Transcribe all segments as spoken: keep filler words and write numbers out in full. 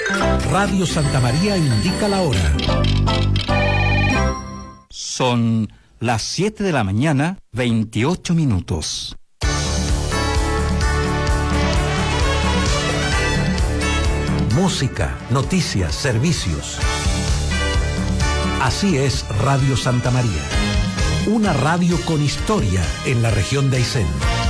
Radio Santa María indica la hora. Son las siete de la mañana, veintiocho minutos. Música, noticias, servicios. Así es Radio Santa María. Una radio con historia en la región de Aysén.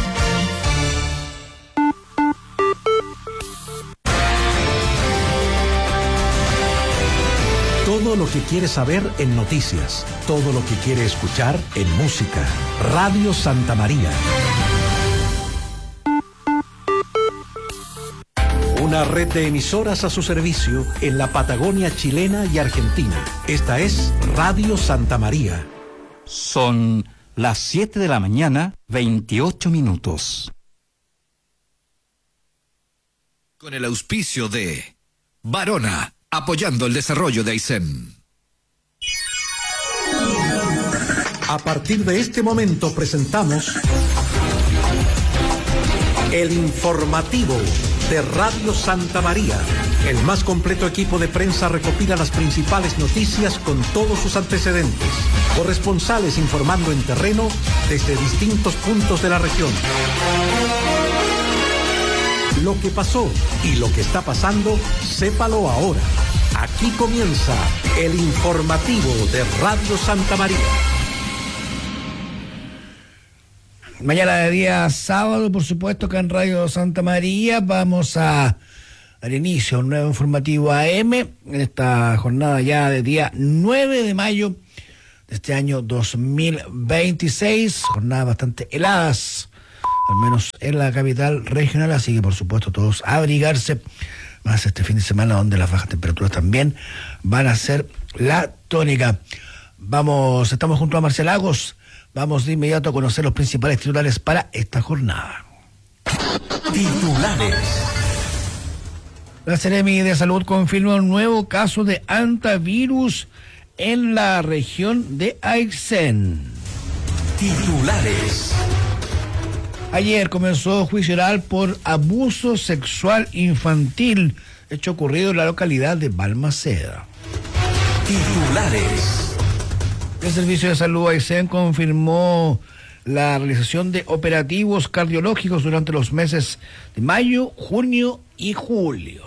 Todo lo que quiere saber en noticias, todo lo que quiere escuchar en música. Radio Santa María. Una red de emisoras a su servicio en la Patagonia chilena y argentina. Esta es Radio Santa María. Son las siete de la mañana, veintiocho minutos. Con el auspicio de Varona, apoyando el desarrollo de Aysén. A partir de este momento presentamos el informativo de Radio Santa María. El más completo equipo de prensa recopila las principales noticias con todos sus antecedentes. Corresponsales informando en terreno desde distintos puntos de la región. Lo que pasó y lo que está pasando, sépalo ahora. Aquí comienza el informativo de Radio Santa María. Mañana de día sábado, por supuesto que en Radio Santa María vamos a dar inicio a un nuevo informativo A M en esta jornada ya de día nueve de mayo de este año dos mil veintiséis. Jornadas bastante heladas, al menos en la capital regional, así que por supuesto todos a abrigarse, más este fin de semana donde las bajas temperaturas también van a ser la tónica. Vamos, estamos junto a Marcel Lagos. Vamos de inmediato a conocer los principales titulares para esta jornada. Titulares. La Seremi de Salud confirma un nuevo caso de hantavirus en la región de Aysén. Titulares. Ayer comenzó juicio oral por abuso sexual infantil, hecho ocurrido en la localidad de Balmaceda. Titulares. El Servicio de Salud Aysén confirmó la realización de operativos cardiológicos durante los meses de mayo, junio y julio.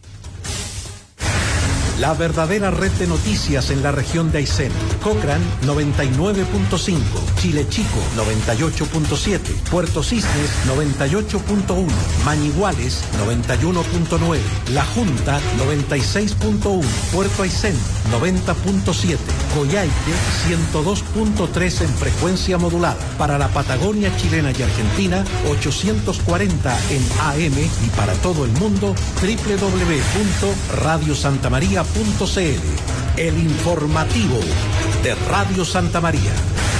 La verdadera red de noticias en la región de Aysén. Cochrane noventa y nueve punto cinco, Chile Chico noventa y ocho punto siete, Puerto Cisnes noventa y ocho punto uno, Mañiguales noventa y uno punto nueve, La Junta noventa y seis punto uno, Puerto Aysén noventa punto siete, Coyhaique ciento dos punto tres en frecuencia modulada. Para la Patagonia chilena y argentina, ochocientos cuarenta en A M y para todo el mundo, doble u doble u doble u punto radio santa maría punto c l. El informativo de Radio Santa María.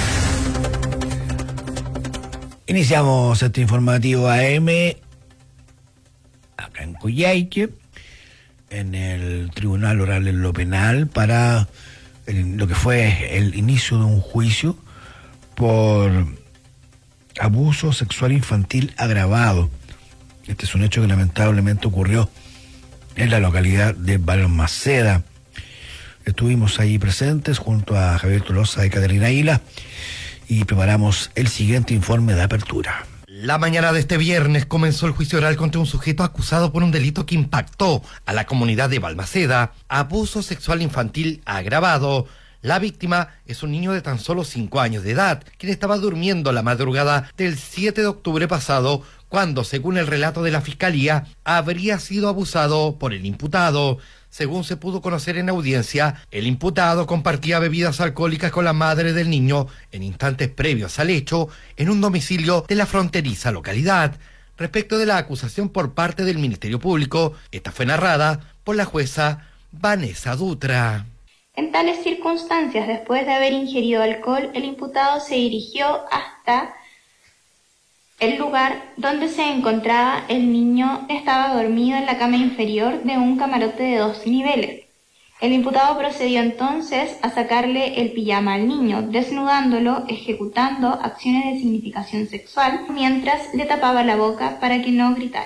Iniciamos este informativo A M acá en Coyhaique, en el Tribunal Oral en lo Penal, para el, lo que fue el inicio de un juicio por abuso sexual infantil agravado. Este es un hecho que lamentablemente ocurrió en la localidad de Balmaceda. Estuvimos ahí presentes junto a Javier Tolosa y Catalina Isla y preparamos el siguiente informe de apertura. La mañana de este viernes comenzó el juicio oral contra un sujeto acusado por un delito que impactó a la comunidad de Balmaceda, abuso sexual infantil agravado. La víctima es un niño de tan solo cinco años de edad, quien estaba durmiendo la madrugada del siete de octubre pasado, cuando, según el relato de la Fiscalía, habría sido abusado por el imputado. Según se pudo conocer en audiencia, el imputado compartía bebidas alcohólicas con la madre del niño en instantes previos al hecho en un domicilio de la fronteriza localidad. Respecto de la acusación por parte del Ministerio Público, esta fue narrada por la jueza Vanessa Dutra. En tales circunstancias, después de haber ingerido alcohol, el imputado se dirigió hasta el lugar donde se encontraba el niño. Estaba dormido en la cama inferior de un camarote de dos niveles. El imputado procedió entonces a sacarle el pijama al niño, desnudándolo, ejecutando acciones de significación sexual, mientras le tapaba la boca para que no gritara.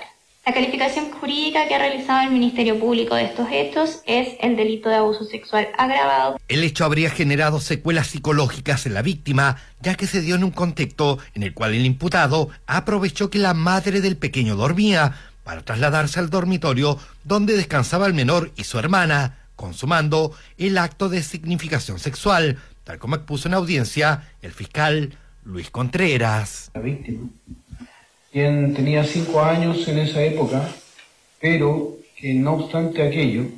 La calificación jurídica que ha realizado el Ministerio Público de estos hechos es el delito de abuso sexual agravado. El hecho habría generado secuelas psicológicas en la víctima, ya que se dio en un contexto en el cual el imputado aprovechó que la madre del pequeño dormía para trasladarse al dormitorio donde descansaba el menor y su hermana, consumando el acto de significación sexual, tal como expuso en audiencia el fiscal Luis Contreras. La víctima, quien tenía cinco años en esa época, pero que no obstante aquello,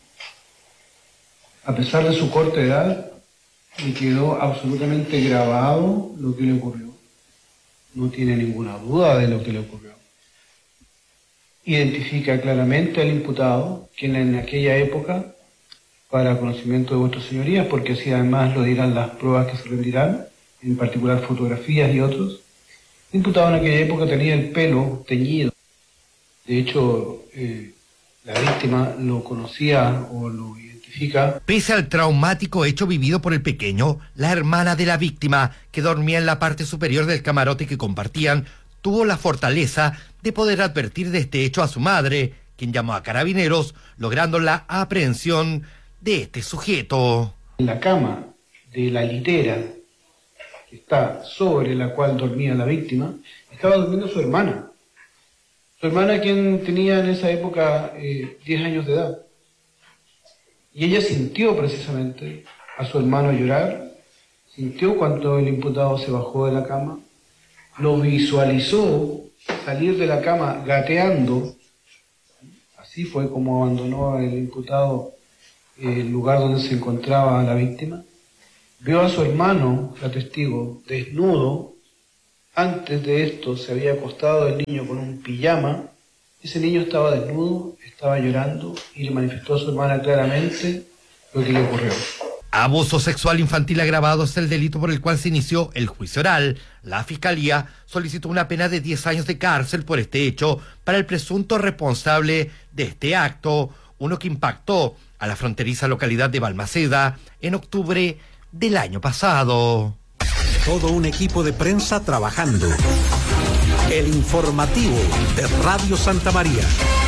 a pesar de su corta edad, le quedó absolutamente grabado lo que le ocurrió. No tiene ninguna duda de lo que le ocurrió. Identifica claramente al imputado, quien en aquella época, para conocimiento de vuestras señorías, porque así además lo dirán las pruebas que se rendirán, en particular fotografías y otros, el imputado en aquella época tenía el pelo teñido. De hecho, eh, la víctima lo conocía o lo identifica. Pese al traumático hecho vivido por el pequeño, la hermana de la víctima, que dormía en la parte superior del camarote que compartían, tuvo la fortaleza de poder advertir de este hecho a su madre, quien llamó a carabineros, logrando la aprehensión de este sujeto. En la cama de la litera que está sobre la cual dormía la víctima, estaba durmiendo su hermana. Su hermana, quien tenía en esa época eh, diez años de edad. Y ella sintió precisamente a su hermano llorar, sintió cuando el imputado se bajó de la cama, lo visualizó salir de la cama gateando. Así fue como abandonó el imputado el lugar donde se encontraba la víctima. Vio a su hermano, la testigo, desnudo. Antes de esto se había acostado el niño con un pijama. Ese niño estaba desnudo, estaba llorando y le manifestó a su hermana claramente lo que le ocurrió. Abuso sexual infantil agravado es el delito por el cual se inició el juicio oral. La Fiscalía solicitó una pena de diez años de cárcel por este hecho para el presunto responsable de este acto, uno que impactó a la fronteriza localidad de Balmaceda en octubre del año pasado. Todo un equipo de prensa trabajando. El informativo de Radio Santa María.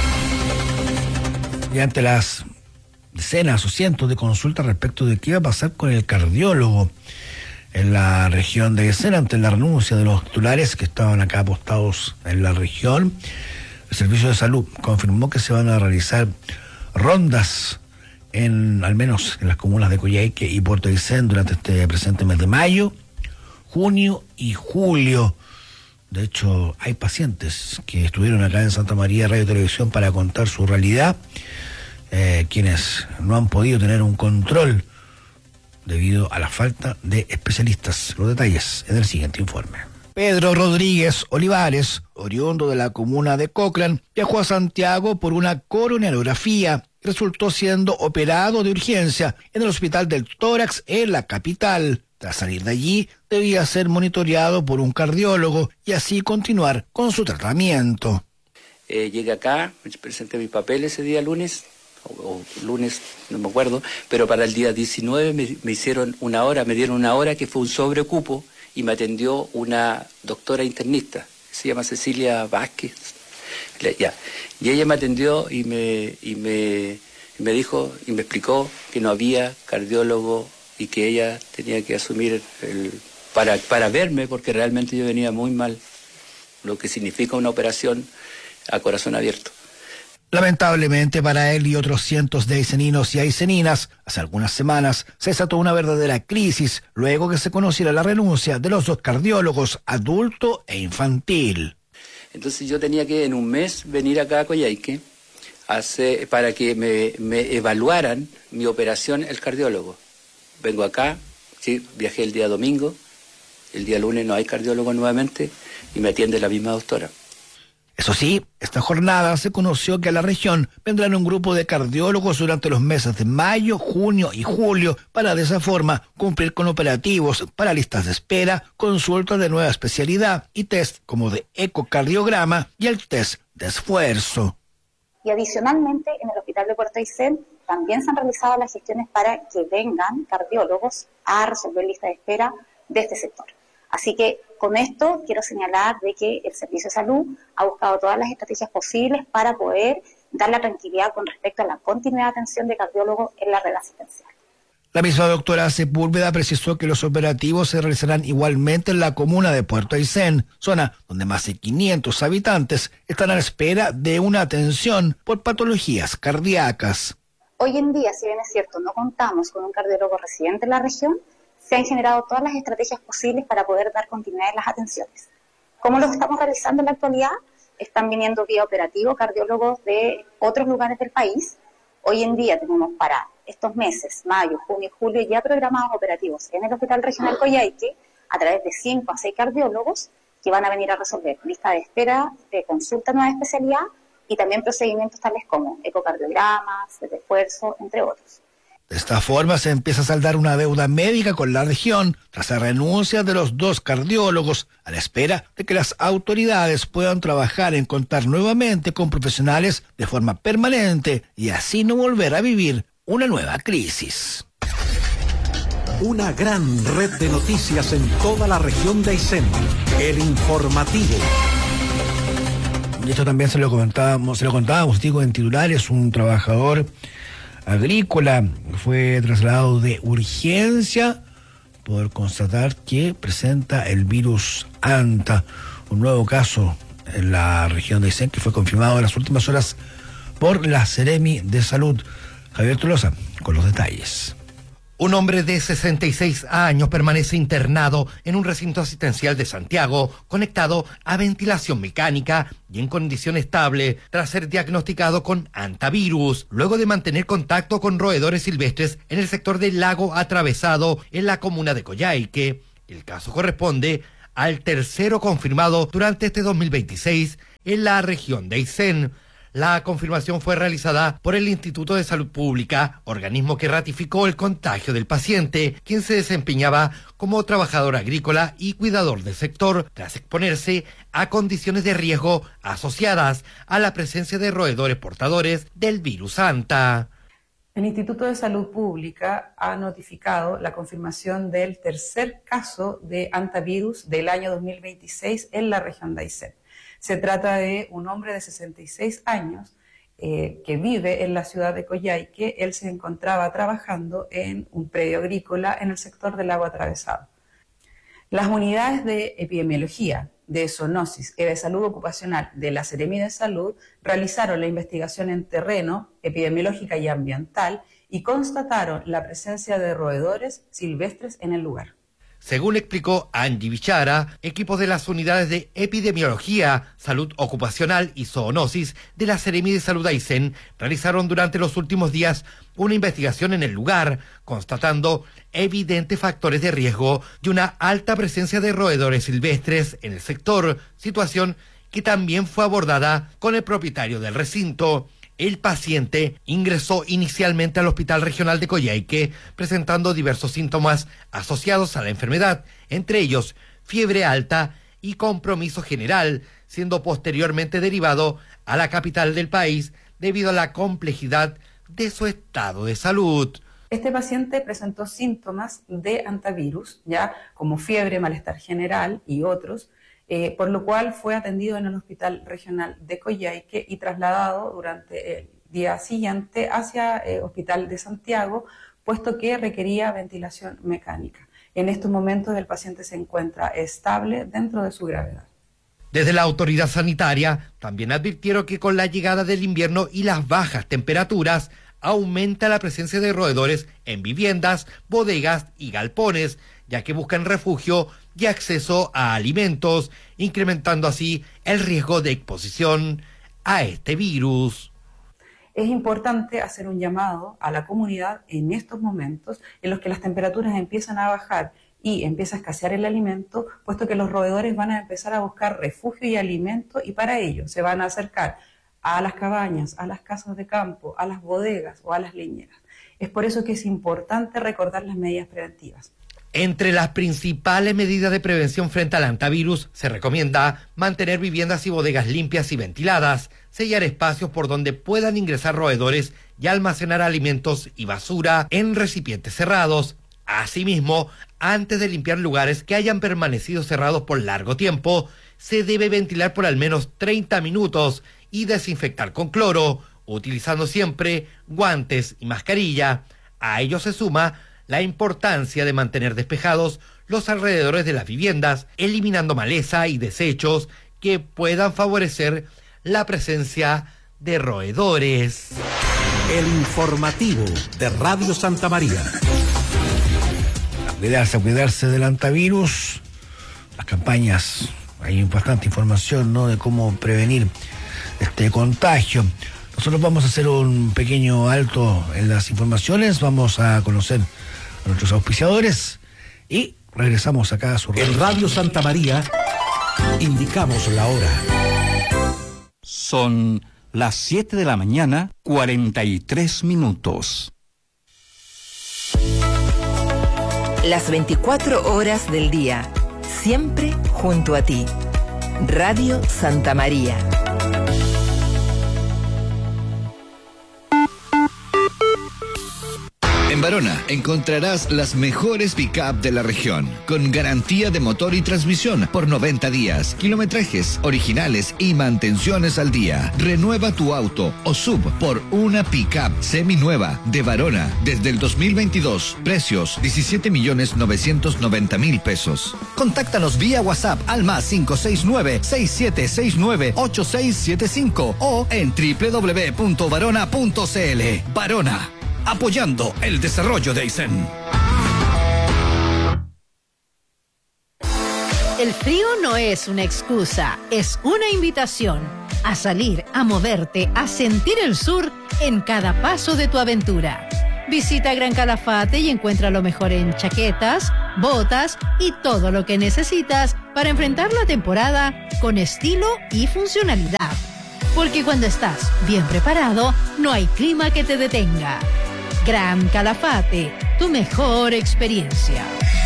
Y ante las decenas o cientos de consultas respecto de qué iba a pasar con el cardiólogo en la región de Aysén, ante la renuncia de los titulares que estaban acá apostados en la región, el Servicio de Salud confirmó que se van a realizar rondas en, al menos en las comunas de Coyhaique y Puerto Aysén durante este presente mes de mayo, junio y julio. De hecho, hay pacientes que estuvieron acá en Santa María Radio y Televisión para contar su realidad, eh, quienes no han podido tener un control debido a la falta de especialistas. Los detalles en el siguiente informe. Pedro Rodríguez Olivares, oriundo de la comuna de Cochrane, viajó a Santiago por una coronariografía. Resultó siendo operado de urgencia en el Hospital del Tórax en la capital. Tras salir de allí, debía ser monitoreado por un cardiólogo y así continuar con su tratamiento. Eh, llegué acá, presenté mis papeles ese día lunes, o, o lunes, no me acuerdo, pero para el día diecinueve me, me hicieron una hora, me dieron una hora que fue un sobrecupo y me atendió una doctora internista, se llama Cecilia Vázquez. Ya. Y ella me atendió y me, y me, y me dijo y me explicó que no había cardiólogo y que ella tenía que asumir el, para, para verme, porque realmente yo venía muy mal, lo que significa una operación a corazón abierto. Lamentablemente para él y otros cientos de ayseninos y ayseninas, hace algunas semanas se desató una verdadera crisis luego que se conociera la renuncia de los dos cardiólogos, adulto e infantil. Entonces yo tenía que en un mes venir acá a Coyhaique hace, para que me, me evaluaran mi operación el cardiólogo. Vengo acá, sí, viajé el día domingo, el día lunes no hay cardiólogo nuevamente y me atiende la misma doctora. Eso sí, esta jornada se conoció que a la región vendrán un grupo de cardiólogos durante los meses de mayo, junio y julio para de esa forma cumplir con operativos para listas de espera, consultas de nueva especialidad y test como de ecocardiograma y el test de esfuerzo. Y adicionalmente en el Hospital de Puerto Aysén también se han realizado las gestiones para que vengan cardiólogos a resolver listas de espera de este sector. Así que Con esto quiero señalar de que el Servicio de Salud ha buscado todas las estrategias posibles para poder dar la tranquilidad con respecto a la continuidad de atención de cardiólogos en la red asistencial. La misma doctora Sepúlveda precisó que los operativos se realizarán igualmente en la comuna de Puerto Aysén, zona donde más de quinientos habitantes están a la espera de una atención por patologías cardíacas. Hoy en día, si bien es cierto, no contamos con un cardiólogo residente en la región, se han generado todas las estrategias posibles para poder dar continuidad en las atenciones. ¿Cómo lo estamos realizando en la actualidad? Están viniendo vía operativo cardiólogos de otros lugares del país. Hoy en día tenemos para estos meses, mayo, junio y julio, ya programados operativos en el Hospital Regional Coyhaique a través de cinco a seis cardiólogos que van a venir a resolver lista de espera de consulta nueva especialidad y también procedimientos tales como ecocardiogramas, de refuerzo, entre otros. De esta forma se empieza a saldar una deuda médica con la región tras la renuncia de los dos cardiólogos a la espera de que las autoridades puedan trabajar en contar nuevamente con profesionales de forma permanente y así no volver a vivir una nueva crisis. Una gran red de noticias en toda la región de Aysén. El Informativo. Y esto también se lo comentábamos, se lo contábamos, digo, en titulares, un trabajador agrícola fue trasladado de urgencia por constatar que presenta el virus ANTA, un nuevo caso en la región de Aysén que fue confirmado en las últimas horas por la Seremi de Salud. Javier Tolosa con los detalles. Un hombre de sesenta y seis años permanece internado en un recinto asistencial de Santiago, conectado a ventilación mecánica y en condición estable, tras ser diagnosticado con antavirus, luego de mantener contacto con roedores silvestres en el sector del lago Atravesado, en la comuna de Coyhaique. El caso corresponde al tercero confirmado durante este dos mil veintiséis en la región de Aysén. La confirmación fue realizada por el Instituto de Salud Pública, organismo que ratificó el contagio del paciente, quien se desempeñaba como trabajador agrícola y cuidador del sector, tras exponerse a condiciones de riesgo asociadas a la presencia de roedores portadores del virus ANTA. El Instituto de Salud Pública ha notificado la confirmación del tercer caso de antavirus del año dos mil veintiséis en la región de Aysén. Se trata de un hombre de sesenta y seis años eh, que vive en la ciudad de Coyhaique. Él se encontraba trabajando en un predio agrícola en el sector del lago Atravesado. Las unidades de epidemiología, de zoonosis y de salud ocupacional de la Seremi de Salud realizaron la investigación en terreno, epidemiológica y ambiental, y constataron la presencia de roedores silvestres en el lugar. Según explicó Angie Bichara, equipos de las unidades de epidemiología, salud ocupacional y zoonosis de la Seremi de Salud Aysén realizaron durante los últimos días una investigación en el lugar, constatando evidentes factores de riesgo y una alta presencia de roedores silvestres en el sector, situación que también fue abordada con el propietario del recinto. El paciente ingresó inicialmente al Hospital Regional de Coyhaique presentando diversos síntomas asociados a la enfermedad, entre ellos fiebre alta y compromiso general, siendo posteriormente derivado a la capital del país debido a la complejidad de su estado de salud. Este paciente presentó síntomas de antavirus, ya como fiebre, malestar general y otros, Eh, por lo cual fue atendido en el Hospital Regional de Coyhaique y trasladado durante el día siguiente hacia el eh, Hospital de Santiago, puesto que requería ventilación mecánica. En estos momentos el paciente se encuentra estable dentro de su gravedad. Desde la autoridad sanitaria también advirtieron que con la llegada del invierno y las bajas temperaturas aumenta la presencia de roedores en viviendas, bodegas y galpones, ya que buscan refugio y acceso a alimentos, incrementando así el riesgo de exposición a este virus. Es importante hacer un llamado a la comunidad en estos momentos en los que las temperaturas empiezan a bajar y empieza a escasear el alimento, puesto que los roedores van a empezar a buscar refugio y alimento, y para ello se van a acercar a las cabañas, a las casas de campo, a las bodegas o a las leñeras. Es por eso que es importante recordar las medidas preventivas. Entre las principales medidas de prevención frente al antavirus se recomienda mantener viviendas y bodegas limpias y ventiladas, sellar espacios por donde puedan ingresar roedores y almacenar alimentos y basura en recipientes cerrados. Asimismo, antes de limpiar lugares que hayan permanecido cerrados por largo tiempo, se debe ventilar por al menos treinta minutos y desinfectar con cloro, utilizando siempre guantes y mascarilla. A ello se suma la importancia de mantener despejados los alrededores de las viviendas, eliminando maleza y desechos que puedan favorecer la presencia de roedores. El informativo de Radio Santa María. A cuidarse, a cuidarse del antivirus. Las campañas, hay bastante información, ¿no?, de cómo prevenir este contagio. Nosotros vamos a hacer un pequeño alto en las informaciones, vamos a conocer a nuestros auspiciadores y regresamos acá a su radio. En Radio Santa María indicamos la hora. Son las siete de la mañana, cuarenta y tres minutos. Las veinticuatro horas del día, siempre junto a ti. Radio Santa María. En Barona encontrarás las mejores pick-up de la región, con garantía de motor y transmisión por noventa días, kilometrajes originales y mantenciones al día. Renueva tu auto o sub por una pick-up seminueva de Barona desde el dos mil veintidós. Precios diecisiete millones novecientos noventa mil pesos. Contáctanos vía WhatsApp al más cinco seis nueve, seis siete seis nueve, ocho seis siete cinco o en doble u doble u doble u punto barona punto c l. Barona, apoyando el desarrollo de Aysén. El frío no es una excusa, es una invitación a salir, a moverte, a sentir el sur en cada paso de tu aventura. Visita Gran Calafate y encuentra lo mejor en chaquetas, botas y todo lo que necesitas para enfrentar la temporada con estilo y funcionalidad. Porque cuando estás bien preparado, no hay clima que te detenga. Gran Calafate, tu mejor experiencia.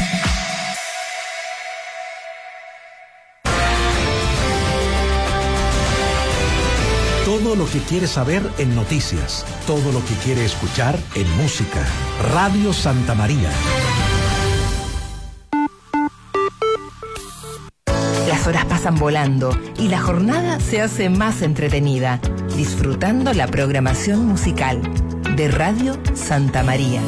Todo lo que quiere saber en noticias, todo lo que quiere escuchar en música. Radio Santa María. Las horas pasan volando y la jornada se hace más entretenida, disfrutando la programación musical de Radio Santa María.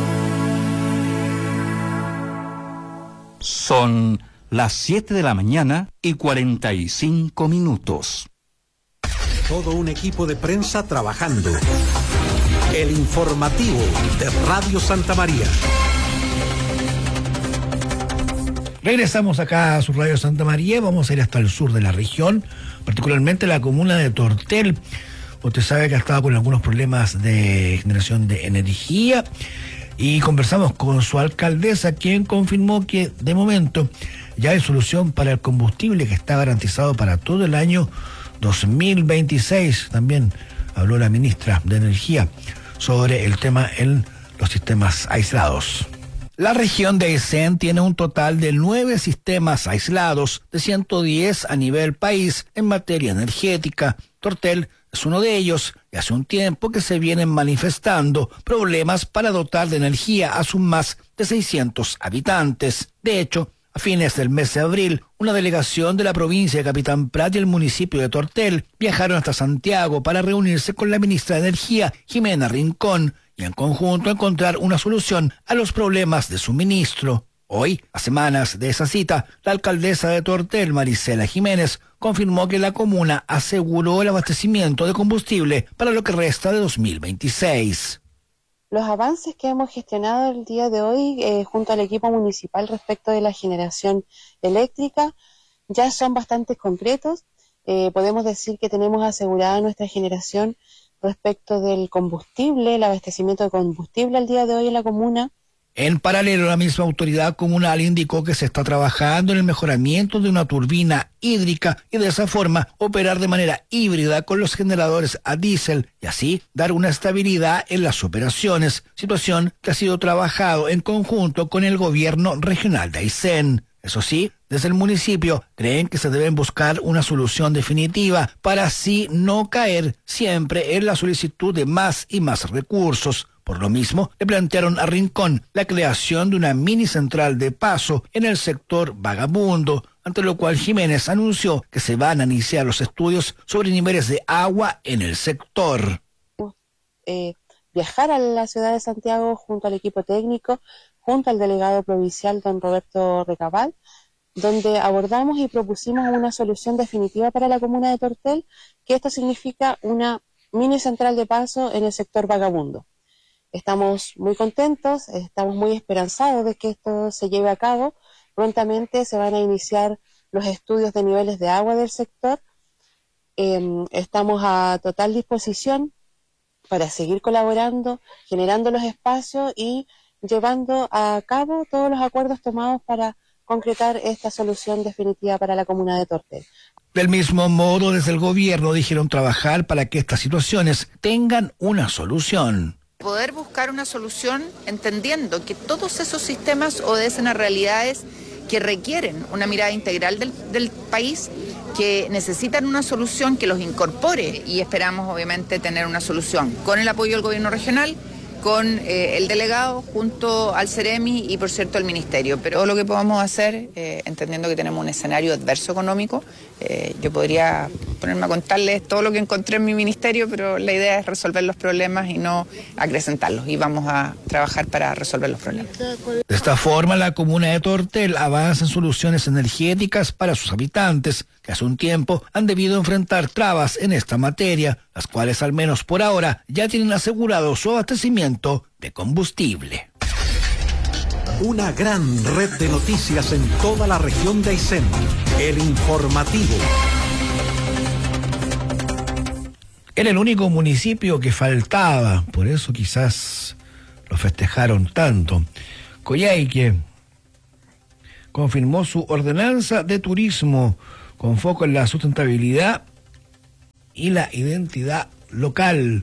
Son las siete de la mañana y cuarenta y cinco minutos. Todo un equipo de prensa trabajando. El informativo de Radio Santa María. Regresamos acá a su Radio Santa María, vamos a ir hasta el sur de la región, particularmente la comuna de Tortel. Usted sabe que ha estado con algunos problemas de generación de energía y conversamos con su alcaldesa, quien confirmó que de momento ya hay solución para el combustible que está garantizado para todo el año dos mil veintiséis. También habló la ministra de Energía sobre el tema en los sistemas aislados. La región de Aysén tiene un total de nueve sistemas aislados de ciento diez a nivel país en materia energética. Tortel es uno de ellos y hace un tiempo que se vienen manifestando problemas para dotar de energía a sus más de seiscientos habitantes. De hecho, a fines del mes de abril, una delegación de la provincia de Capitán Prat y el municipio de Tortel viajaron hasta Santiago para reunirse con la ministra de Energía, Jimena Rincón, y en conjunto encontrar una solución a los problemas de suministro. Hoy, a semanas de esa cita, la alcaldesa de Tortel, Marisela Jiménez, confirmó que la comuna aseguró el abastecimiento de combustible para lo que resta de dos mil veintiséis. Los avances que hemos gestionado el día de hoy eh, junto al equipo municipal respecto de la generación eléctrica ya son bastante concretos. Eh, podemos decir que tenemos asegurada nuestra generación respecto del combustible, el abastecimiento de combustible al día de hoy en la comuna. En paralelo, la misma autoridad comunal indicó que se está trabajando en el mejoramiento de una turbina hídrica y de esa forma operar de manera híbrida con los generadores a diésel y así dar una estabilidad en las operaciones, situación que ha sido trabajado en conjunto con el gobierno regional de Aysén. Eso sí, desde el municipio creen que se deben buscar una solución definitiva para así no caer siempre en la solicitud de más y más recursos. Por lo mismo, le plantearon a Rincón la creación de una mini central de paso en el sector Vagabundo, ante lo cual Jiménez anunció que se van a iniciar los estudios sobre niveles de agua en el sector. Eh, viajar a la ciudad de Santiago junto al equipo técnico, junto al delegado provincial don Roberto Recabal, donde abordamos y propusimos una solución definitiva para la comuna de Tortel, que esto significa una mini central de paso en el sector Vagabundo. Estamos muy contentos, estamos muy esperanzados de que esto se lleve a cabo. Prontamente se van a iniciar los estudios de niveles de agua del sector. Eh, estamos a total disposición para seguir colaborando, generando los espacios y llevando a cabo todos los acuerdos tomados para concretar esta solución definitiva para la comuna de Tortel. Del mismo modo, desde el gobierno dijeron trabajar para que estas situaciones tengan una solución. Poder buscar una solución entendiendo que todos esos sistemas obedecen a realidades que requieren una mirada integral del, del país, que necesitan una solución que los incorpore, y esperamos obviamente tener una solución con el apoyo del gobierno regional, con eh, el delegado, junto al Ceremi y por cierto el ministerio. Pero todo lo que podamos hacer, eh, entendiendo que tenemos un escenario adverso económico, eh, yo podría ponerme a contarles todo lo que encontré en mi ministerio, pero la idea es resolver los problemas y no acrecentarlos, y vamos a trabajar para resolver los problemas. De esta forma, la comuna de Tortel avanza en soluciones energéticas para sus habitantes, que hace un tiempo han debido enfrentar trabas en esta materia, las cuales al menos por ahora ya tienen asegurado su abastecimiento de combustible. Una gran red de noticias en toda la región de Aysén. El informativo. Era el único municipio que faltaba, por eso quizás lo festejaron tanto. Coyhaique confirmó su ordenanza de turismo con foco en la sustentabilidad y la identidad local.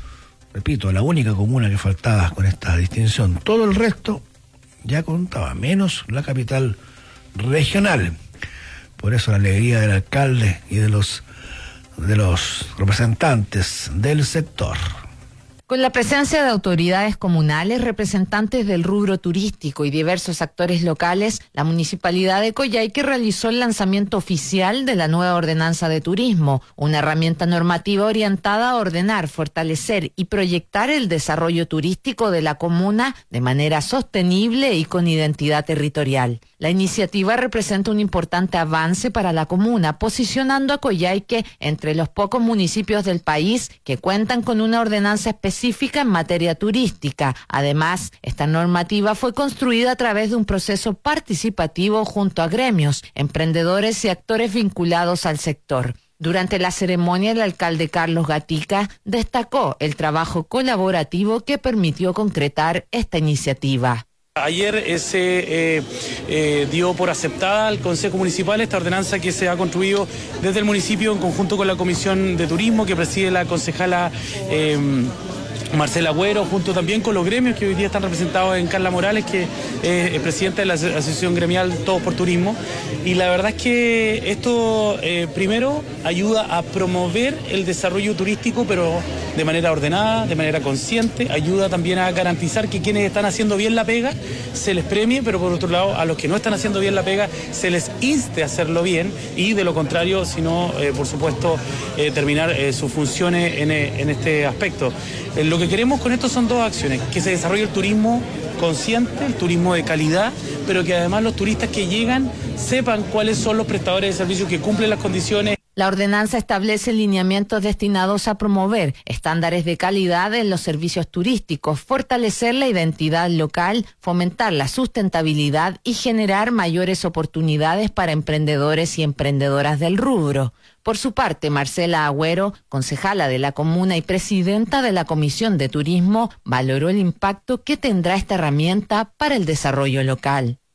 Repito, la única comuna que faltaba con esta distinción. Todo el resto ya contaba, menos la capital regional. Por eso la alegría del alcalde y de los, de los representantes del sector. Con la presencia de autoridades comunales, representantes del rubro turístico y diversos actores locales, la Municipalidad de Coyhaique realizó el lanzamiento oficial de la nueva ordenanza de turismo, una herramienta normativa orientada a ordenar, fortalecer y proyectar el desarrollo turístico de la comuna de manera sostenible y con identidad territorial. La iniciativa representa un importante avance para la comuna, posicionando a Coyhaique entre los pocos municipios del país que cuentan con una ordenanza específica en materia turística. Además, esta normativa fue construida a través de un proceso participativo junto a gremios, emprendedores y actores vinculados al sector. Durante la ceremonia, el alcalde Carlos Gatica destacó el trabajo colaborativo que permitió concretar esta iniciativa. Ayer se eh, eh, dio por aceptada al Consejo Municipal esta ordenanza que se ha construido desde el municipio en conjunto con la Comisión de Turismo que preside la concejala eh, Marcela Agüero, junto también con los gremios que hoy día están representados en Carla Morales, que es el presidente de la Asociación Gremial Todos por Turismo. Y la verdad es que esto eh, primero ayuda a promover el desarrollo turístico, pero de manera ordenada, de manera consciente, ayuda también a garantizar que quienes están haciendo bien la pega se les premie, pero por otro lado a los que no están haciendo bien la pega se les inste a hacerlo bien, y de lo contrario, si no, eh, por supuesto, eh, terminar eh, sus funciones en, en este aspecto. Eh, lo que queremos con esto son dos acciones: que se desarrolle el turismo consciente, el turismo de calidad, pero que además los turistas que llegan sepan cuáles son los prestadores de servicios que cumplen las condiciones. La ordenanza establece lineamientos destinados a promover estándares de calidad en los servicios turísticos, fortalecer la identidad local, fomentar la sustentabilidad y generar mayores oportunidades para emprendedores y emprendedoras del rubro. Por su parte, Marcela Agüero, concejala de la comuna y presidenta de la Comisión de Turismo, valoró el impacto que tendrá esta herramienta para el desarrollo local.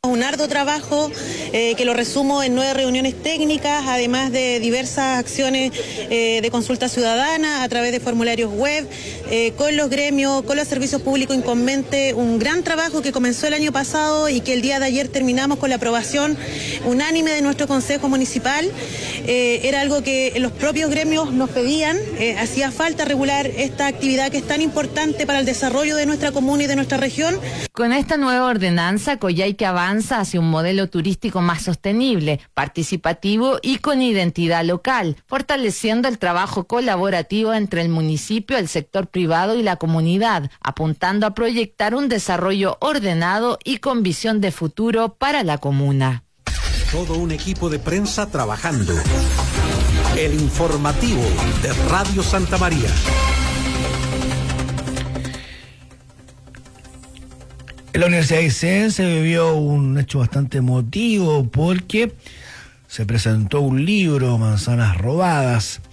Un arduo trabajo eh, que lo resumo en nueve reuniones técnicas, además de diversas acciones eh, de consulta ciudadana a través de formularios web, eh, con los gremios, con los servicios públicos incumbentes, un gran trabajo que comenzó el año pasado y que el día de ayer terminamos con la aprobación unánime de nuestro Consejo Municipal. Eh, era algo que los propios gremios nos pedían, eh, hacía falta regular esta actividad que es tan importante para el desarrollo de nuestra comuna y de nuestra región. Con esta nueva ordenanza, Coyhaique avanza hacia un modelo turístico más sostenible, participativo y con identidad local, fortaleciendo el trabajo colaborativo entre el municipio, el sector privado y la comunidad, apuntando a proyectar un desarrollo ordenado y con visión de futuro para la comuna. Todo un equipo de prensa trabajando. El informativo de Radio Santa María. En la Universidad de Aysén se vivió un hecho bastante emotivo porque se presentó un libro, Manzanas Robadas,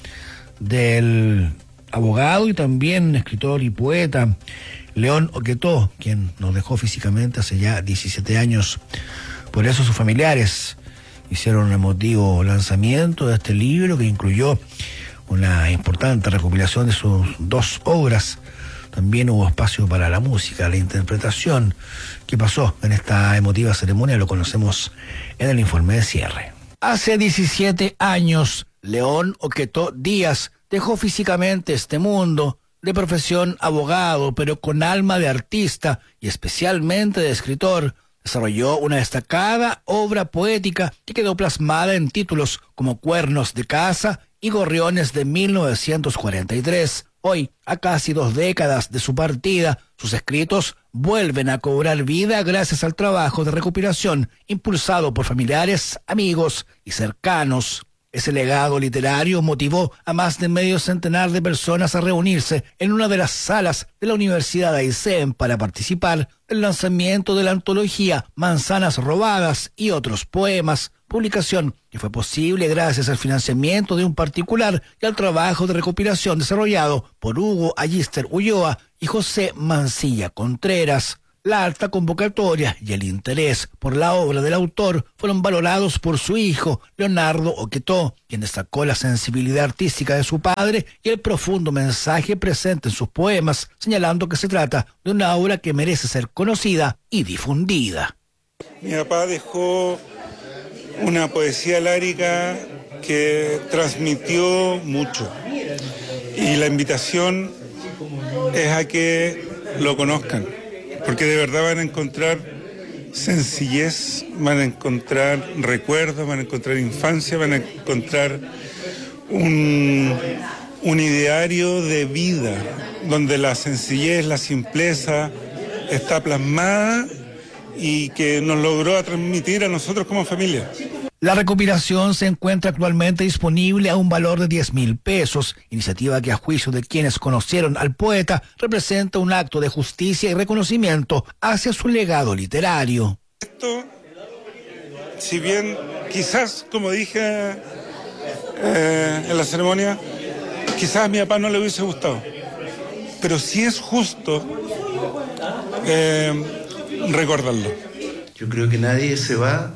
del abogado y también escritor y poeta León Oquetó, quien nos dejó físicamente hace ya diecisiete años. Por eso sus familiares hicieron un emotivo lanzamiento de este libro que incluyó una importante recopilación de sus dos obras. También hubo espacio para la música, la interpretación. ¿Qué pasó en esta emotiva ceremonia? Lo conocemos en el informe de cierre. Hace diecisiete años, León Oquetó Díaz dejó físicamente este mundo, de profesión abogado, pero con alma de artista y especialmente de escritor. Desarrolló una destacada obra poética que quedó plasmada en títulos como Cuernos de Caza y Gorriones de mil novecientos cuarenta y tres. Hoy, a casi dos décadas de su partida, sus escritos vuelven a cobrar vida gracias al trabajo de recopilación impulsado por familiares, amigos y cercanos. Ese legado literario motivó a más de medio centenar de personas a reunirse en una de las salas de la Universidad de Aysén para participar del lanzamiento de la antología Manzanas Robadas y otros poemas, publicación que fue posible gracias al financiamiento de un particular y al trabajo de recopilación desarrollado por Hugo Allister Ulloa y José Mancilla Contreras. La alta convocatoria y el interés por la obra del autor fueron valorados por su hijo, Leonardo Oquetó, quien destacó la sensibilidad artística de su padre y el profundo mensaje presente en sus poemas, señalando que se trata de una obra que merece ser conocida y difundida. Mi papá dejó una poesía lárica que transmitió mucho y la invitación es a que lo conozcan, porque de verdad van a encontrar sencillez, van a encontrar recuerdos, van a encontrar infancia, van a encontrar un, un ideario de vida donde la sencillez, la simpleza está plasmada y que nos logró transmitir a nosotros como familia. La recopilación se encuentra actualmente disponible a un valor de diez mil pesos, iniciativa que a juicio de quienes conocieron al poeta representa un acto de justicia y reconocimiento hacia su legado literario. Esto, si bien quizás, como dije eh, en la ceremonia, quizás a mi papá no le hubiese gustado, pero sí es justo eh, recordarlo. Yo creo que nadie se va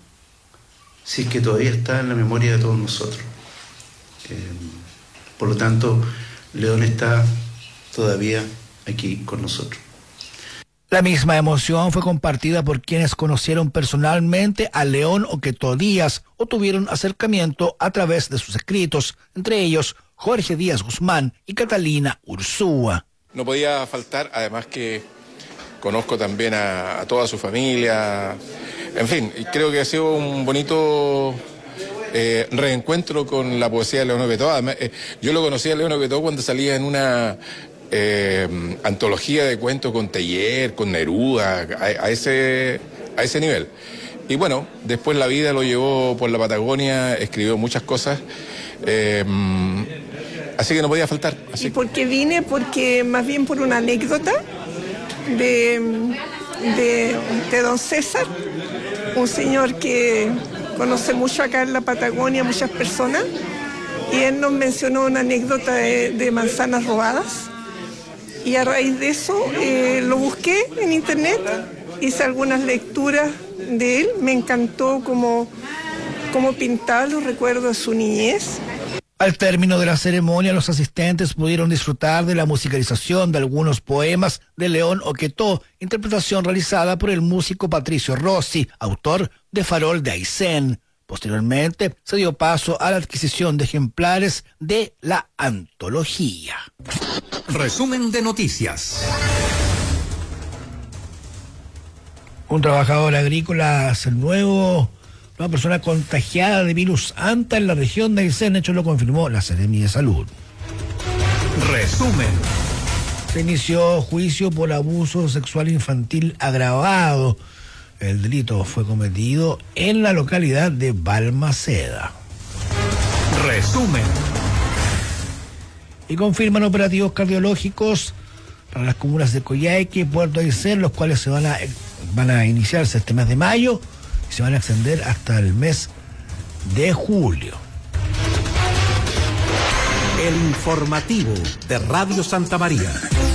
si es que todavía está en la memoria de todos nosotros. Eh, por lo tanto, León está todavía aquí con nosotros. La misma emoción fue compartida por quienes conocieron personalmente a León Oquetó Díaz o tuvieron acercamiento a través de sus escritos, entre ellos Jorge Díaz Guzmán y Catalina Ursúa. No podía faltar, además que conozco también a, a toda su familia. En fin, creo que ha sido un bonito eh, reencuentro con la poesía de León Oquetó. Además, eh, yo lo conocí a León Oquetó cuando salía en una eh, antología de cuentos con Teillier, con Neruda, a, a, ese, a ese nivel. Y bueno, después la vida lo llevó por la Patagonia, escribió muchas cosas. Eh, así que no podía faltar. Así. ¿Y por qué vine? Porque más bien por una anécdota de, de, de don César, un señor que conoce mucho acá en la Patagonia, muchas personas, y él nos mencionó una anécdota de, de manzanas robadas, y a raíz de eso eh, lo busqué en internet, hice algunas lecturas de él, me encantó cómo, cómo pintaba los recuerdos de su niñez. Al término de la ceremonia, los asistentes pudieron disfrutar de la musicalización de algunos poemas de León Oquetó, interpretación realizada por el músico Patricio Rossi, autor de Farol de Aysén. Posteriormente, se dio paso a la adquisición de ejemplares de la antología. Resumen de noticias. Un trabajador agrícola es el nuevo... Una persona contagiada de virus ANTA en la región de Aysén, hecho lo confirmó la Seremi de Salud. Resumen. Se inició juicio por abuso sexual infantil agravado. El delito fue cometido en la localidad de Balmaceda. Resumen. Y confirman operativos cardiológicos para las comunas de Coyhaique y Puerto Aysén, los cuales se van a, van a iniciarse este mes de mayo y se van a extender hasta el mes de julio. El informativo de Radio Santa María.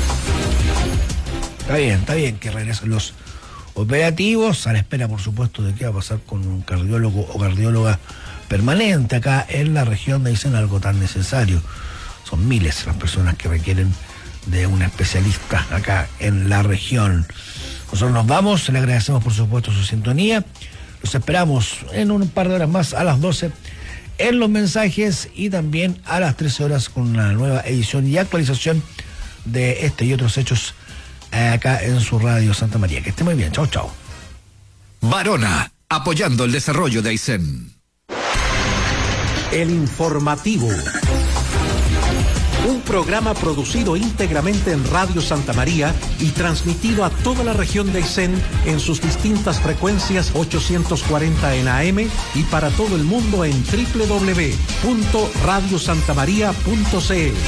Está bien, está bien que regresen los operativos, a la espera, por supuesto, de qué va a pasar con un cardiólogo o cardióloga permanente acá en la región de Aysén, algo tan necesario. Son miles las personas que requieren de un especialista acá en la región. Nosotros nos vamos, le agradecemos por supuesto su sintonía. Los esperamos en un par de horas más, a las doce, en los mensajes, y también a las trece horas con una nueva edición y actualización de este y otros hechos acá en su Radio Santa María. Que esté muy bien. Chao, chao. Barona, apoyando el desarrollo de Aysén. El informativo. Un programa producido íntegramente en Radio Santa María y transmitido a toda la región de Aysén en sus distintas frecuencias ochocientos cuarenta en A M y para todo el mundo en doble u doble u doble u punto radio santa maría punto c l.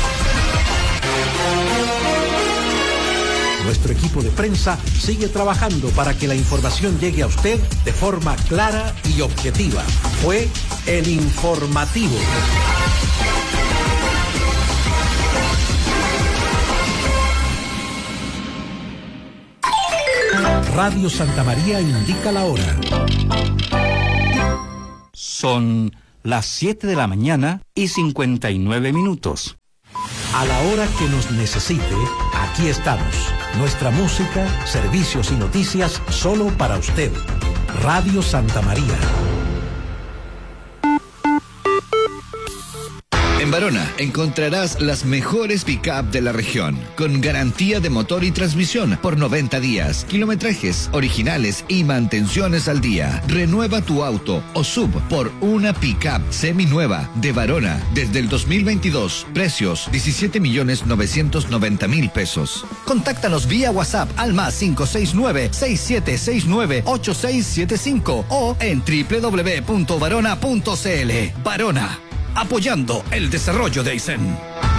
Nuestro equipo de prensa sigue trabajando para que la información llegue a usted de forma clara y objetiva. Fue el informativo. Radio Santa María indica la hora. Son las siete de la mañana y cincuenta y nueve minutos. A la hora que nos necesite, aquí estamos. Nuestra música, servicios y noticias solo para usted. Radio Santa María. En Barona encontrarás las mejores pick-up de la región, con garantía de motor y transmisión por noventa días, kilometrajes originales y mantenciones al día. Renueva tu auto o sub por una pick-up seminueva de Barona desde el dos mil veintidós. Precios diecisiete millones novecientos noventa mil pesos. Contáctanos vía WhatsApp al más cinco seis nueve, seis siete seis nueve, ocho seis siete cinco o en doble u doble u doble u punto barona punto c l. Barona, apoyando el desarrollo de Aysén.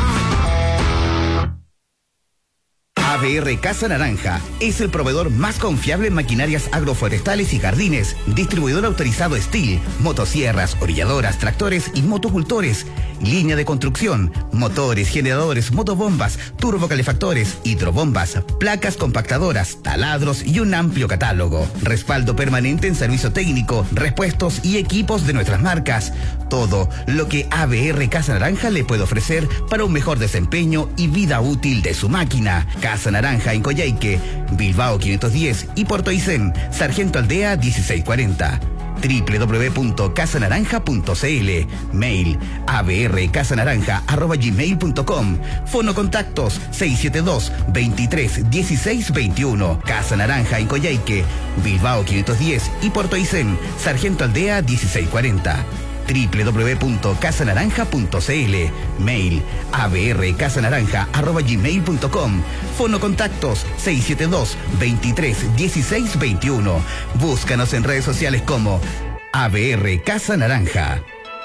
A B R Casa Naranja es el proveedor más confiable en maquinarias agroforestales y jardines, distribuidor autorizado Steel, motosierras, orilladoras, tractores y motocultores, línea de construcción, motores, generadores, motobombas, turbocalefactores, hidrobombas, placas compactadoras, taladros y un amplio catálogo. Respaldo permanente en servicio técnico, repuestos y equipos de nuestras marcas. Todo lo que A B R Casa Naranja le puede ofrecer para un mejor desempeño y vida útil de su máquina. Casa Naranja en Coyhaique, Bilbao quinientos diez y Puerto Aysén, Sargento Aldea dieciséis cuarenta. doble u doble u doble u punto casa naranja punto c l. Mail abrcasanaranja arroba gmail punto com. Fono contactos seis siete dos, veintitrés, dieciséis veintiuno. Casa Naranja en Coyhaique, Bilbao quinientos diez y Puerto Aysén, Sargento Aldea dieciséis cuarenta. doble u doble u doble u punto casa naranja punto c l. Mail abrcasanaranja arroba gmail punto com. Fono contactos seis siete dos, veintitrés, dieciséis veintiuno. Búscanos en redes sociales como A B R Casa Naranja.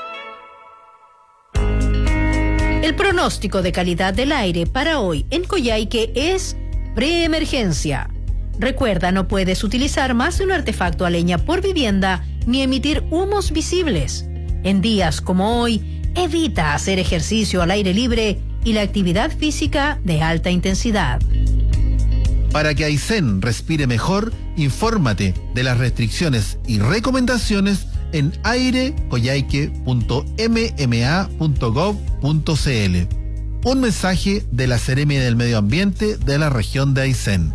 El pronóstico de calidad del aire para hoy en Coyhaique es preemergencia. Recuerda, no puedes utilizar más de un artefacto a leña por vivienda ni emitir humos visibles. En días como hoy, evita hacer ejercicio al aire libre y la actividad física de alta intensidad. Para que Aysén respire mejor, infórmate de las restricciones y recomendaciones en aire coyhaique punto m m a punto gov punto c l. Un mensaje de la Seremia del Medio Ambiente de la región de Aysén.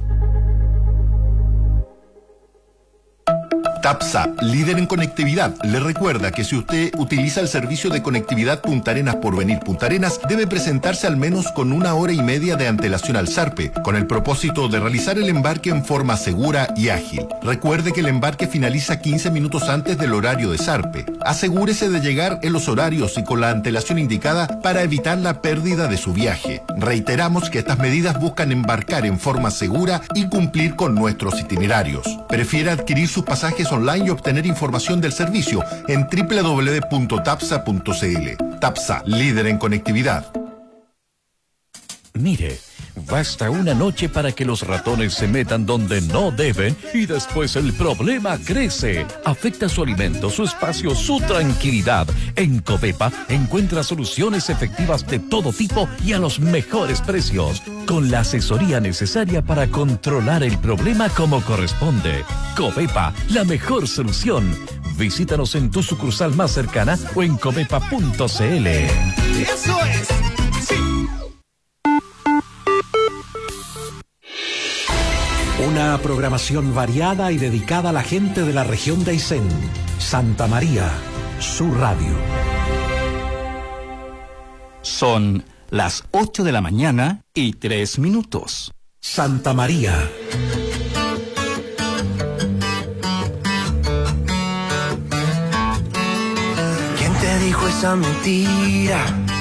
TAPSA, líder en conectividad, le recuerda que si usted utiliza el servicio de conectividad Punta Arenas por venir Punta Arenas, debe presentarse al menos con una hora y media de antelación al Sarpe, con el propósito de realizar el embarque en forma segura y ágil. Recuerde que el embarque finaliza quince minutos antes del horario de Sarpe. Asegúrese de llegar en los horarios y con la antelación indicada para evitar la pérdida de su viaje. Reiteramos que estas medidas buscan embarcar en forma segura y cumplir con nuestros itinerarios. Prefiere adquirir sus pasajes online y obtener información del servicio en doble u doble u doble u punto tapsa punto c l. TAPSA, líder en conectividad. Mire, basta una noche para que los ratones se metan donde no deben y después el problema crece. Afecta su alimento, su espacio, su tranquilidad. En Covepa encuentra soluciones efectivas de todo tipo y a los mejores precios, con la asesoría necesaria para controlar el problema como corresponde. Covepa, la mejor solución. Visítanos en tu sucursal más cercana o en covepa punto c l. ¡Eso es! ¡Sí! Una programación variada y dedicada a la gente de la región de Aysén. Santa María, su radio. Son las ocho de la mañana y tres minutos. Santa María. ¿Quién te dijo esa mentira?